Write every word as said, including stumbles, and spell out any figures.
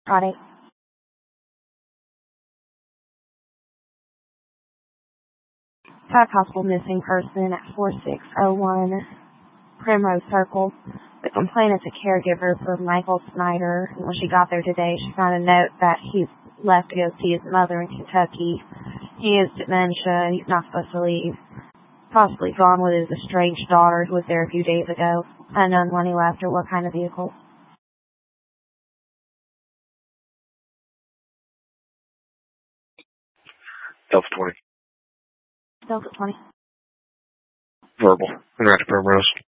Friday. Five possible missing person at four six oh one Primrose Circle. The complainant's a caregiver for Michael Snyder. When she got there today, she found a note that he's left to go see his mother in Kentucky. He has dementia. He's not supposed to leave. Possibly gone with his estranged daughter who was there a few days ago. Unknown when he left or what kind of vehicle. Delta twenty. Delta twenty. Verbal. Interact Primrose.